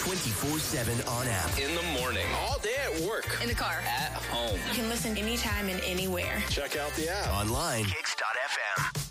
24/7 on app. In the morning, all day at work, in the car, at home. You can listen anytime and anywhere. Check out the app. Online, Kicks.fm.